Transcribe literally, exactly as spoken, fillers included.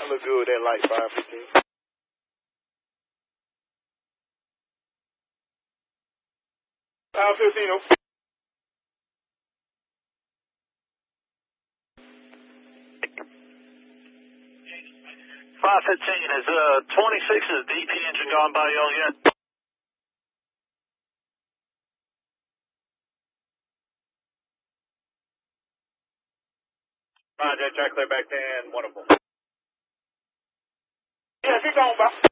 I look good with that light five fifteen. five fifteen, oh. five fifteen, is uh, twenty-six's D P engine gone by y'all yet? Roger, track clear back ten, wonderful. Yeah, if you're going by.